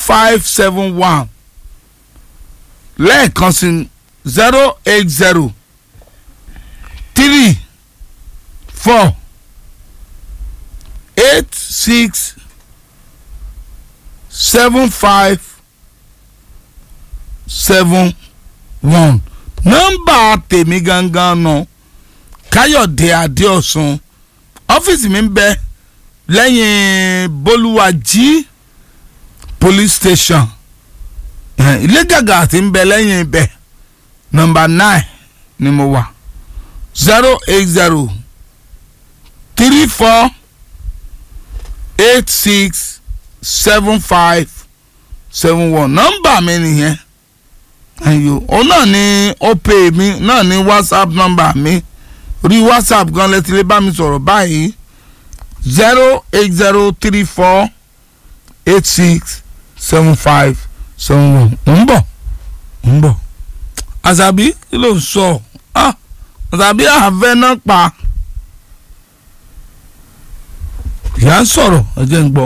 7571 lẹ́ẹ̀kan sí 080 3 4 8 6 7 5 7 1 nọ́mbà tèmi gangan nù Káyọ̀dé Adéọ̀sùn ọ́fíìsì mi ń bẹ lẹ́yìn Bolúwàjí police station ilé gàgà tí ń bẹ lẹ́yìn ibẹ̀ nọ́mbà 9 ni mo wà 080 34 86 75 71 nọ́mbà mi nìyẹn ayo o náà ni ó pè mí náà ni WhatsApp nọ́mbà mi orí WhatsApp gan lẹ ti lè bá mi sọ̀rọ̀ báyìí 08034 86 75 71 ń bọ̀ Àṣàbí kí ló ń sọ Àṣàbí àfẹ́ náà pa ìyá ń sọ̀rọ̀ ẹ jẹ́ ń gbọ́.